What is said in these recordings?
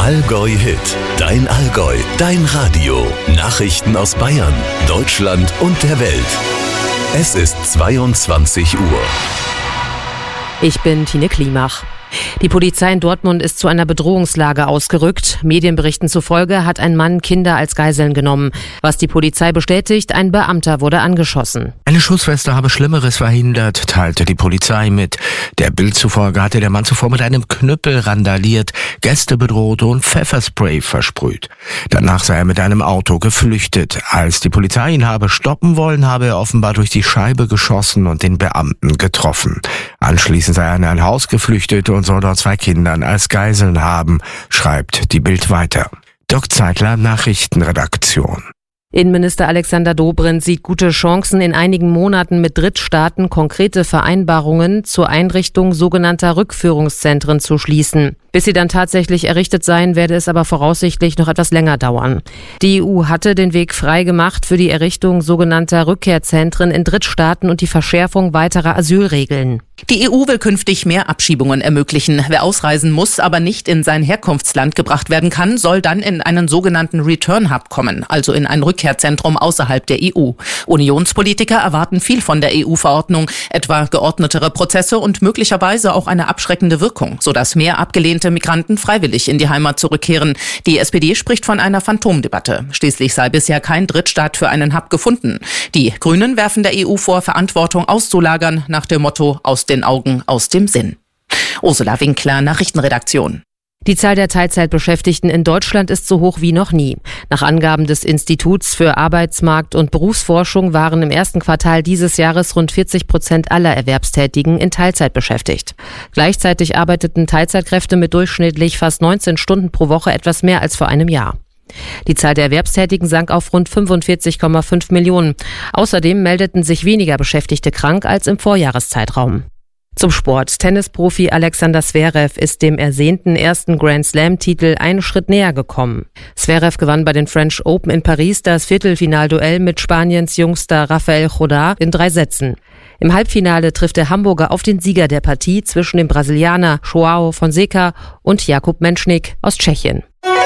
Allgäu Hit, dein Allgäu, dein Radio. Nachrichten aus Bayern, Deutschland und der Welt. Es ist 22 Uhr. Ich bin Tine Klimach. Die Polizei in Dortmund ist zu einer Bedrohungslage ausgerückt. Medienberichten zufolge hat ein Mann Kinder als Geiseln genommen. Was die Polizei bestätigt, ein Beamter wurde angeschossen. Eine Schussweste habe Schlimmeres verhindert, teilte die Polizei mit. Der Bild zufolge hatte der Mann zuvor mit einem Knüppel randaliert, Gäste bedroht und Pfefferspray versprüht. Danach sei er mit einem Auto geflüchtet. Als die Polizei ihn habe stoppen wollen, habe er offenbar durch die Scheibe geschossen und den Beamten getroffen. Anschließend sei er in ein Haus geflüchtet und soll dort 2 Kindern als Geiseln haben, schreibt die Bild weiter. Dirk Zeitler, Nachrichtenredaktion. Innenminister Alexander Dobrindt sieht gute Chancen, in einigen Monaten mit Drittstaaten konkrete Vereinbarungen zur Einrichtung sogenannter Rückführungszentren zu schließen. Bis sie dann tatsächlich errichtet seien, werde es aber voraussichtlich noch etwas länger dauern. Die EU hatte den Weg frei gemacht für die Errichtung sogenannter Rückkehrzentren in Drittstaaten und die Verschärfung weiterer Asylregeln. Die EU will künftig mehr Abschiebungen ermöglichen. Wer ausreisen muss, aber nicht in sein Herkunftsland gebracht werden kann, soll dann in einen sogenannten Return Hub kommen, also in ein Rückkehrzentrum außerhalb der EU. Unionspolitiker erwarten viel von der EU-Verordnung, etwa geordnetere Prozesse und möglicherweise auch eine abschreckende Wirkung, sodass mehr abgelehnte Migranten freiwillig in die Heimat zurückkehren. Die SPD spricht von einer Phantomdebatte. Schließlich sei bisher kein Drittstaat für einen Hub gefunden. Die Grünen werfen der EU vor, Verantwortung auszulagern, nach dem Motto aus den Augen, aus dem Sinn. Ursula Winkler, Nachrichtenredaktion. Die Zahl der Teilzeitbeschäftigten in Deutschland ist so hoch wie noch nie. Nach Angaben des Instituts für Arbeitsmarkt- und Berufsforschung waren im ersten Quartal dieses Jahres rund 40% aller Erwerbstätigen in Teilzeit beschäftigt. Gleichzeitig arbeiteten Teilzeitkräfte mit durchschnittlich fast 19 Stunden pro Woche etwas mehr als vor einem Jahr. Die Zahl der Erwerbstätigen sank auf rund 45,5 Millionen. Außerdem meldeten sich weniger Beschäftigte krank als im Vorjahreszeitraum. Zum Sport. Tennisprofi Alexander Zverev ist dem ersehnten ersten Grand-Slam-Titel einen Schritt näher gekommen. Zverev gewann bei den French Open in Paris das Viertelfinalduell mit Spaniens jüngster Rafael Nadal in 3 Sätzen. Im Halbfinale trifft der Hamburger auf den Sieger der Partie zwischen dem Brasilianer João Fonseca und Jakub Menschnik aus Tschechien.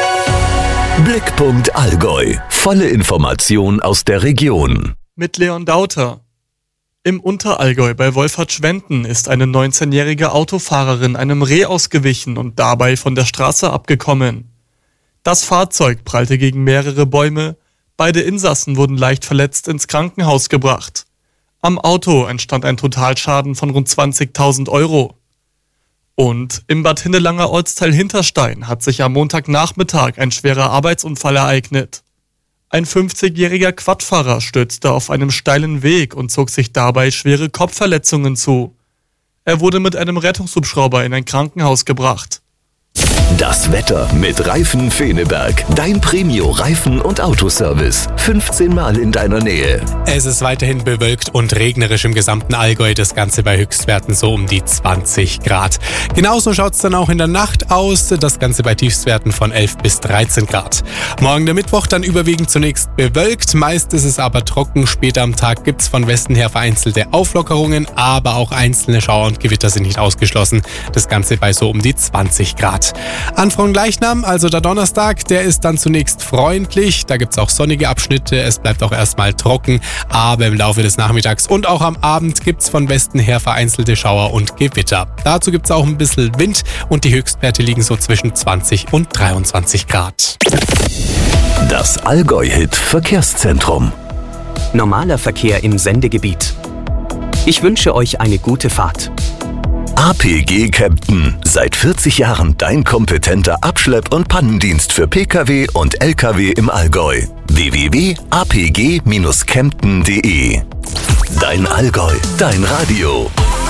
Blickpunkt Allgäu. Volle Information aus der Region. Mit Leon Dauter. Im Unterallgäu bei Wolfertschwenden ist eine 19-jährige Autofahrerin einem Reh ausgewichen und dabei von der Straße abgekommen. Das Fahrzeug prallte gegen mehrere Bäume. Beide Insassen wurden leicht verletzt ins Krankenhaus gebracht. Am Auto entstand ein Totalschaden von rund 20.000 Euro. Und im Bad Hindelanger Ortsteil Hinterstein hat sich am Montagnachmittag ein schwerer Arbeitsunfall ereignet. Ein 50-jähriger Quadfahrer stürzte auf einem steilen Weg und zog sich dabei schwere Kopfverletzungen zu. Er wurde mit einem Rettungshubschrauber in ein Krankenhaus gebracht. Das Wetter mit Reifen Feneberg. Dein Premio-Reifen- und Autoservice. 15 Mal in deiner Nähe. Es ist weiterhin bewölkt und regnerisch im gesamten Allgäu. Das Ganze bei Höchstwerten so um die 20 Grad. Genauso schaut es dann auch in der Nacht aus. Das Ganze bei Tiefstwerten von 11 bis 13 Grad. Morgen der Mittwoch dann überwiegend zunächst bewölkt. Meist ist es aber trocken. Später am Tag gibt es von Westen her vereinzelte Auflockerungen. Aber auch einzelne Schauer und Gewitter sind nicht ausgeschlossen. Das Ganze bei so um die 20 Grad. An Fronleichnam, also der Donnerstag, der ist dann zunächst freundlich. Da gibt es auch sonnige Abschnitte. Es bleibt auch erstmal trocken. Aber im Laufe des Nachmittags und auch am Abend gibt es von Westen her vereinzelte Schauer und Gewitter. Dazu gibt es auch ein bisschen Wind und die Höchstwerte liegen so zwischen 20 und 23 Grad. Das Allgäu-Hit Verkehrszentrum. Normaler Verkehr im Sendegebiet. Ich wünsche euch eine gute Fahrt. APG Kempten. Seit 40 Jahren dein kompetenter Abschlepp- und Pannendienst für Pkw und Lkw im Allgäu. www.apg-kempten.de. Dein Allgäu, dein Radio.